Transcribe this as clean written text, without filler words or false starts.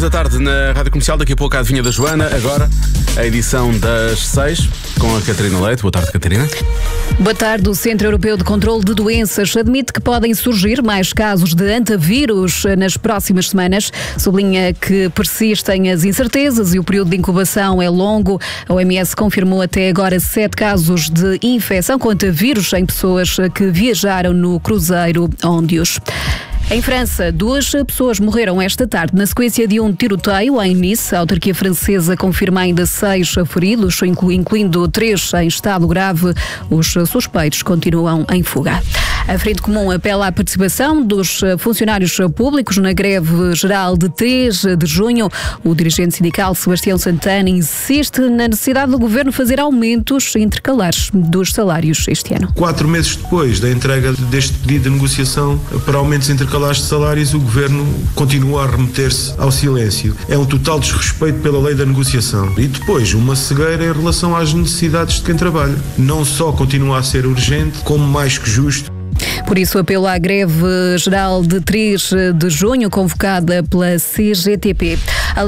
Da tarde na Rádio Comercial, daqui a pouco a adivinha da Joana, agora a edição das 6 com a Catarina Leite. Boa tarde, Catarina. Boa tarde. O Centro Europeu de Controlo de Doenças admite que podem surgir mais casos de antavírus nas próximas semanas. Sublinha que persistem as incertezas e o período de incubação é longo. A OMS confirmou até agora 7 casos de infecção com antavírus em pessoas que viajaram no cruzeiro Ondius. Em França, 2 pessoas morreram esta tarde na sequência de um tiroteio em Nice. A autarquia francesa confirma ainda 6 feridos, incluindo 3 em estado grave. Os suspeitos continuam em fuga. A Frente Comum apela à participação dos funcionários públicos na greve geral de 3 de junho. O dirigente sindical Sebastião Santana insiste na necessidade do governo fazer aumentos intercalares dos salários este ano. 4 meses depois da entrega deste pedido de negociação para aumentos intercalares de salários, o governo continua a remeter-se ao silêncio. É um total desrespeito pela lei da negociação. E depois, uma cegueira em relação às necessidades de quem trabalha. Não só continua a ser urgente, como mais que justo. Por isso, apelo à greve geral de 3 de junho, convocada pela CGTP.